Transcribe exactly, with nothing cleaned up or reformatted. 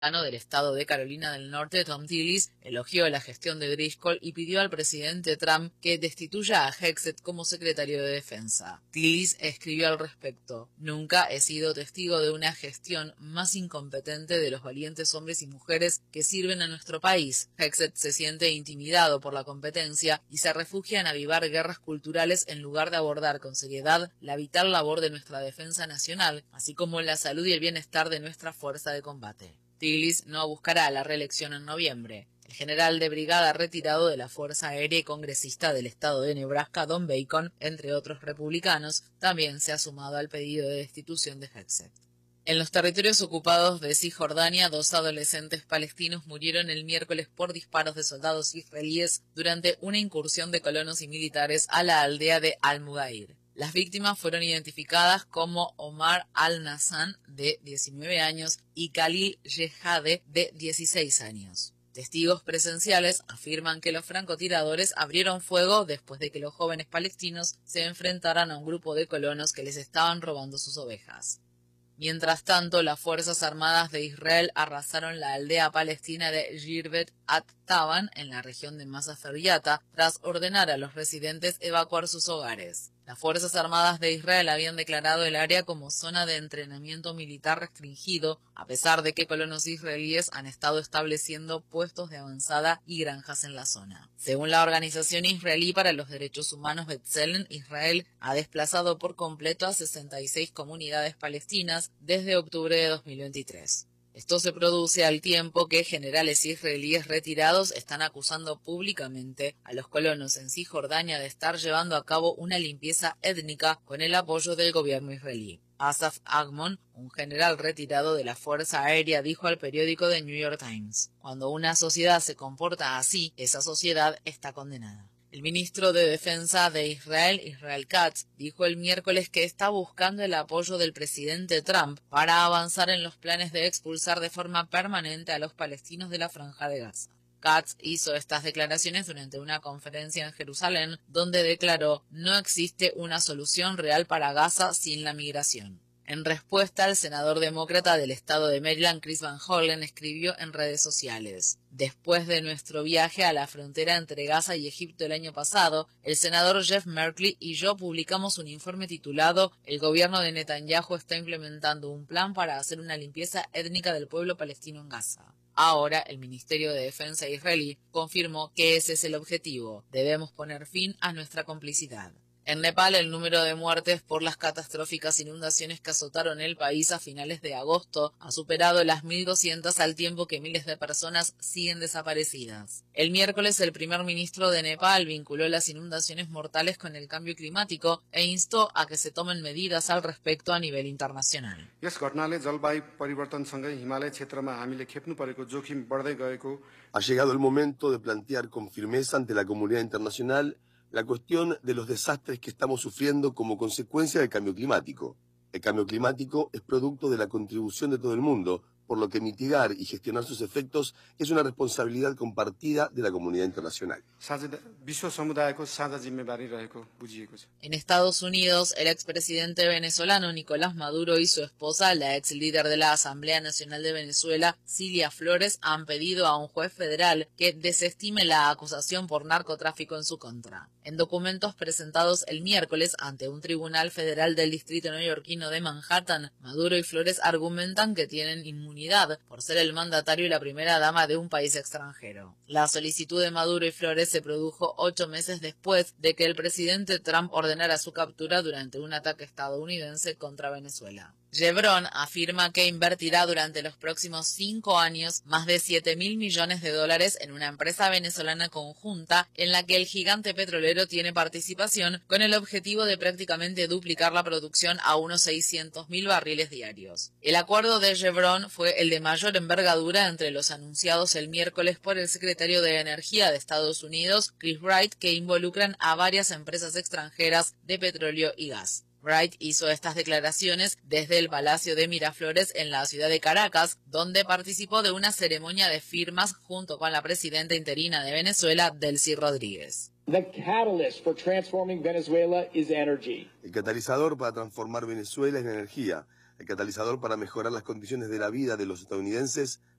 del estado de Carolina del Norte, Thom Tillis, elogió la gestión de Driscoll y pidió al presidente Trump que destituya a Hegseth como secretario de Defensa. Tillis escribió al respecto: «Nunca he sido testigo de una gestión más incompetente de los valientes hombres y mujeres que sirven a nuestro país. Hegseth se siente intimidado por la competencia y se refugia en avivar guerras culturales en lugar de abordar con seriedad la vital labor de nuestra defensa nacional, así como la salud y el bienestar de nuestra fuerza de combate». Tillis no buscará la reelección en noviembre. El general de brigada retirado de la Fuerza Aérea y congresista del estado de Nebraska, Don Bacon, entre otros republicanos, también se ha sumado al pedido de destitución de Hegseth. En los territorios ocupados de Cisjordania, dos adolescentes palestinos murieron el miércoles por disparos de soldados israelíes durante una incursión de colonos y militares a la aldea de Al-Mughayr. Las víctimas fueron identificadas como Omar al-Nassan, de diecinueve años, y Khalil Yehade, de dieciséis años. Testigos presenciales afirman que los francotiradores abrieron fuego después de que los jóvenes palestinos se enfrentaran a un grupo de colonos que les estaban robando sus ovejas. Mientras tanto, las Fuerzas Armadas de Israel arrasaron la aldea palestina de Girbet at-Taban, en la región de Masafer Yatta, tras ordenar a los residentes evacuar sus hogares. Las Fuerzas Armadas de Israel habían declarado el área como zona de entrenamiento militar restringido, a pesar de que colonos israelíes han estado estableciendo puestos de avanzada y granjas en la zona. Según la Organización Israelí para los Derechos Humanos B'Tselem, Israel ha desplazado por completo a sesenta y seis comunidades palestinas desde octubre de dos mil veintitrés. Esto se produce al tiempo que generales israelíes retirados están acusando públicamente a los colonos en Cisjordania de estar llevando a cabo una limpieza étnica con el apoyo del gobierno israelí. Asaf Agmon, un general retirado de la Fuerza Aérea, dijo al periódico The New York Times: «Cuando una sociedad se comporta así, esa sociedad está condenada». El ministro de Defensa de Israel, Israel Katz, dijo el miércoles que está buscando el apoyo del presidente Trump para avanzar en los planes de expulsar de forma permanente a los palestinos de la Franja de Gaza. Katz hizo estas declaraciones durante una conferencia en Jerusalén, donde declaró: «No existe una solución real para Gaza sin la migración». En respuesta, el senador demócrata del estado de Maryland, Chris Van Hollen, escribió en redes sociales: «Después de nuestro viaje a la frontera entre Gaza y Egipto el año pasado, el senador Jeff Merkley y yo publicamos un informe titulado «El gobierno de Netanyahu está implementando un plan para hacer una limpieza étnica del pueblo palestino en Gaza». Ahora, el Ministerio de Defensa israelí confirmó que ese es el objetivo: «Debemos poner fin a nuestra complicidad». En Nepal, el número de muertes por las catastróficas inundaciones que azotaron el país a finales de agosto ha superado las mil doscientas al tiempo que miles de personas siguen desaparecidas. El miércoles, el primer ministro de Nepal vinculó las inundaciones mortales con el cambio climático e instó a que se tomen medidas al respecto a nivel internacional. Ha llegado el momento de plantear con firmeza ante la comunidad internacional la cuestión de los desastres que estamos sufriendo como consecuencia del cambio climático. El cambio climático es producto de la contribución de todo el mundo, por lo que mitigar y gestionar sus efectos es una responsabilidad compartida de la comunidad internacional. En Estados Unidos, el expresidente venezolano Nicolás Maduro y su esposa, la ex líder de la Asamblea Nacional de Venezuela, Cilia Flores, han pedido a un juez federal que desestime la acusación por narcotráfico en su contra. En documentos presentados el miércoles ante un tribunal federal del distrito neoyorquino de Manhattan, Maduro y Flores argumentan que tienen inmunidad por ser el mandatario y la primera dama de un país extranjero. La solicitud de Maduro y Flores se produjo ocho meses después de que el presidente Trump ordenara su captura durante un ataque estadounidense contra Venezuela. Chevron afirma que invertirá durante los próximos cinco años más de siete mil millones de dólares en una empresa venezolana conjunta en la que el gigante petrolero tiene participación, con el objetivo de prácticamente duplicar la producción a unos seiscientos mil barriles diarios. El acuerdo de Chevron fue el de mayor envergadura entre los anunciados el miércoles por el secretario de Energía de Estados Unidos, Chris Wright, que involucran a varias empresas extranjeras de petróleo y gas. Wright hizo estas declaraciones desde el Palacio de Miraflores en la ciudad de Caracas, donde participó de una ceremonia de firmas junto con la presidenta interina de Venezuela, Delcy Rodríguez. The catalyst for transforming Venezuela is energy. El catalizador para transformar Venezuela es la energía. El catalizador para mejorar las condiciones de la vida de los estadounidenses